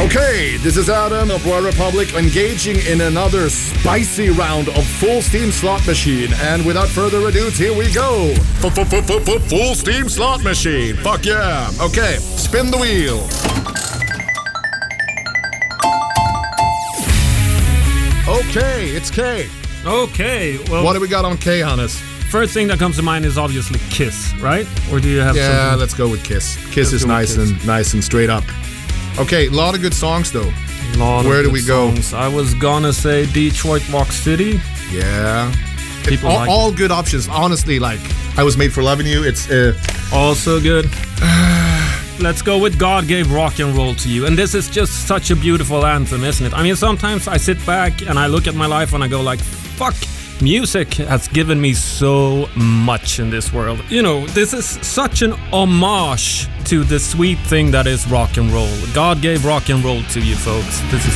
Okay, this is Adam of Royal Republic engaging in another spicy round of Full Steam Slot Machine. And without further ado, here we go. Full Steam Slot Machine. Fuck yeah. Okay, spin the wheel. Okay, it's K. Okay, well, What do we got on K, Hannes? first thing that comes to mind is obviously Kiss, right? Or do you have Yeah, something? let's go with Kiss. Kiss is go with nice and straight up. Okay, a lot of good songs though. Lot of Where do good we go? songs. I was gonna say Detroit Rock City. Yeah. People all, like all good options. Honestly, like I Was Made for Loving You. It's Also good. Let's go with God Gave Rock and Roll to You. And this is just such a beautiful anthem, isn't it? I mean, sometimes I sit back and I look at my life and I go like, fuck, music has given me so much in this world. You know, this is such an homage to the sweet thing that is rock and roll. God gave rock and roll to you, folks. This is